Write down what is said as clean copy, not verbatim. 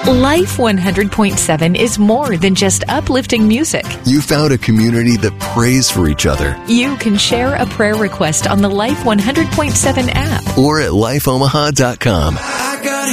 Life 100.7 is more than just uplifting music. You found a community that prays for each other. You can share a prayer request on the Life 100.7 app or at lifeomaha.com. I got